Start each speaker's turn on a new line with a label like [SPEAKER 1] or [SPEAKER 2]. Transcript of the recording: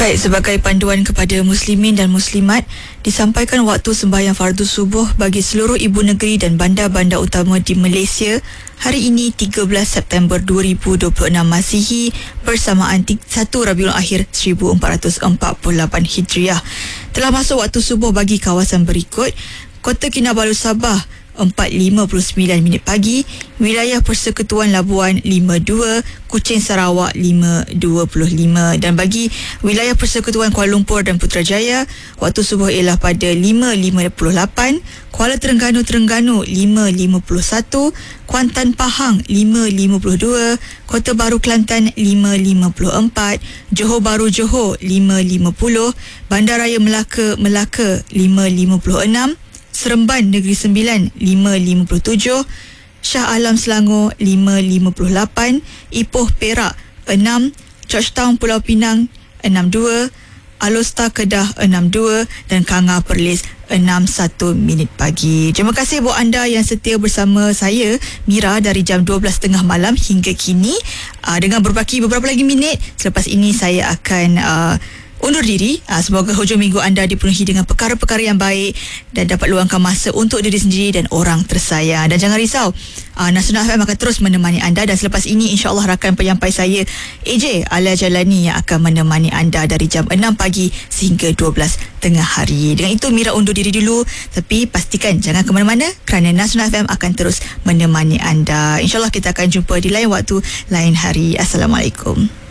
[SPEAKER 1] Baik, sebagai panduan kepada muslimin dan muslimat, disampaikan waktu sembahyang fardu subuh bagi seluruh ibu negeri dan bandar-bandar utama di Malaysia hari ini 13 September 2026 Masihi bersamaan 1 Rabiul Akhir 1448 Hijriah. Telah masuk waktu subuh bagi kawasan berikut: Kota Kinabalu Sabah 4.59 pagi, wilayah Persekutuan Labuan 52, Kuching Sarawak 5.25, dan bagi wilayah Persekutuan Kuala Lumpur dan Putrajaya waktu subuh ialah pada 5.58, Kuala Terengganu 5.51, Kuantan Pahang 5.52, Kota Baru Kelantan 5.54, Johor Bahru Johor 5.50, Bandaraya Melaka 5.56, Seremban Negeri Sembilan 5.57, Shah Alam Selangor 5.58, Ipoh Perak 6, Georgetown Pulau Pinang 62, Alor Kedah 62 dan Kanga Perlis 6.1 pagi. Terima kasih buat anda yang setia bersama saya Mira dari jam 12.30 malam hingga kini. Dengan berbaki beberapa lagi minit selepas ini saya akan undur diri. Semoga hujung minggu anda dipenuhi dengan perkara-perkara yang baik dan dapat luangkan masa untuk diri sendiri dan orang tersayang. Dan jangan risau, Nasional FM akan terus menemani anda, dan selepas ini insya-Allah rakan penyampai saya AJ Alia Jalani yang akan menemani anda dari jam 6 pagi sehingga 12 tengah hari. Dengan itu Mira undur diri dulu, tapi pastikan jangan ke mana-mana kerana Nasional FM akan terus menemani anda. InsyaAllah kita akan jumpa di lain waktu, lain hari. Assalamualaikum.